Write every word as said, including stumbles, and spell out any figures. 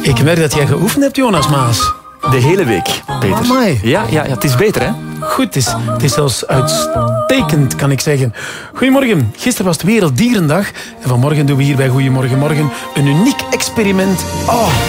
Ik merk dat jij geoefend hebt, Jonas Maas. De hele week, Peter. Amai. Ja, ja, ja, het is beter, hè? Goed, het is, het is zelfs uitstekend, kan ik zeggen. Goedemorgen. Gisteren was het Werelddierendag. En vanmorgen doen we hier bij Goedemorgen Morgen een uniek experiment. Oh,